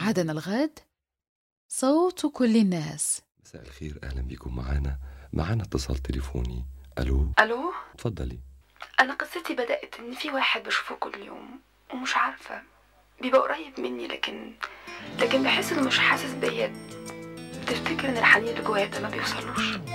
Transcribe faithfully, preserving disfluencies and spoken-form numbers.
موعدنا الغد، صوت كل الناس. مساء الخير، أهلا بكم معانا معانا اتصال تليفوني. ألو ألو، اتفضلي. أنا قصتي بدأت إن في واحد بشوفه كل يوم ومش عارفة، بيبقى قريب مني لكن لكن بحس إنه مش حاسس بيا. تفتكر إن الحنين اللي جوايا ده ما بيوصلوش؟